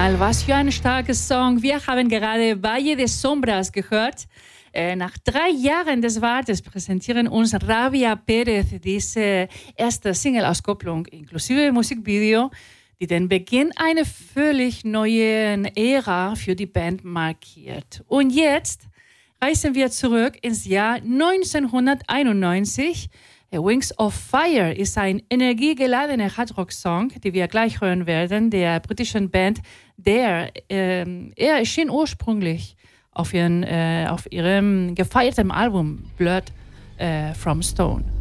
Phänomenal, was für ein starkes Song. Wir haben gerade Valle de Sombras gehört. Nach 3 Jahren des Wartens präsentieren uns Rabia Perez diese erste Single-Auskopplung inklusive Musikvideo, die den Beginn einer völlig neuen Ära für die Band markiert. Und jetzt reisen wir zurück ins Jahr 1991. Wings of Fire ist ein energiegeladener Hardrock-Song, den wir gleich hören werden, der britischen Band Dare. Er erschien ursprünglich auf ihrem gefeierten Album Blood from Stone.